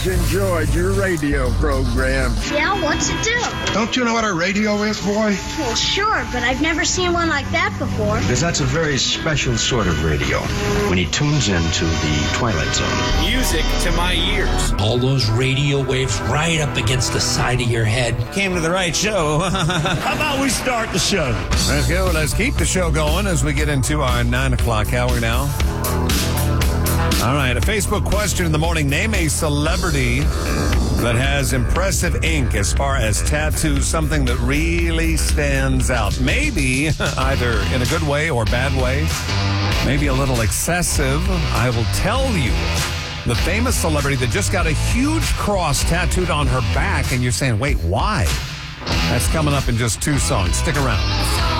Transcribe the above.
always enjoyed your radio program. Yeah, what's it do? Don't you know what a radio is, boy? Well, sure, but I've never seen one like that before. Because that's a very special sort of radio when he tunes into the Twilight Zone. Music to my ears. All those radio waves right up against the side of your head. Came to the right show. How about we start the show? Let's go. Let's keep the show going as we get into our 9 o'clock hour now. All right, a Facebook question in the morning. Name a celebrity that has impressive ink as far as tattoos, something that really stands out. Maybe either in a good way or bad way, maybe a little excessive. I will tell you the famous celebrity that just got a huge cross tattooed on her back, and you're saying, wait, why? That's coming up in just 2 songs. Stick around.